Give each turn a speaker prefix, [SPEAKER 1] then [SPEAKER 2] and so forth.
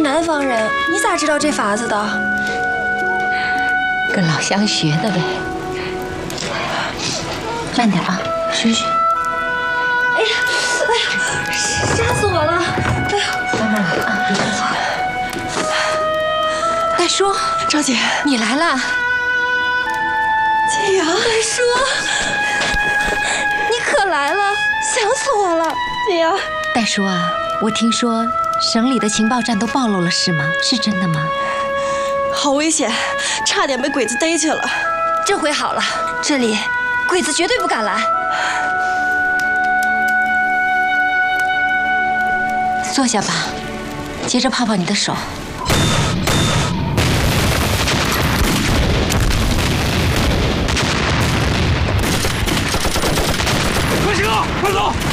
[SPEAKER 1] 南方人，你咋知道这法子的？
[SPEAKER 2] 跟老乡学的呗。慢点啊，学学。
[SPEAKER 1] 哎呀，吓死我了！哎呀，
[SPEAKER 2] 慢慢来啊，别着急。大叔，
[SPEAKER 1] 赵姐，
[SPEAKER 2] 你来了。
[SPEAKER 1] 金阳，大叔，你可来了，想死我了，金阳。
[SPEAKER 2] 大叔啊，我听说省里的情报站都暴露了，是吗？是真的吗？
[SPEAKER 1] 好危险，差点被鬼子逮去了。这回好了，这里鬼子绝对不敢来。
[SPEAKER 2] 坐下吧，接着泡泡你的手。
[SPEAKER 3] 快行啊，快走！